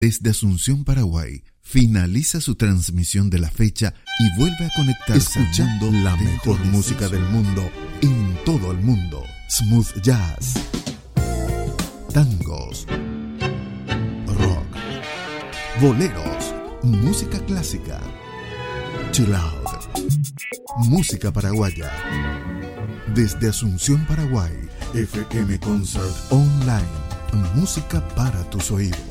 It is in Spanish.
Desde Asunción, Paraguay, finaliza su transmisión de la fecha y vuelve a conectarse escuchando la mejor música del mundo en todo el mundo. Smooth jazz, tangos, rock, boleros, música clásica, chill out, música paraguaya. Desde Asunción, Paraguay, FM Concert Online, música para tus oídos.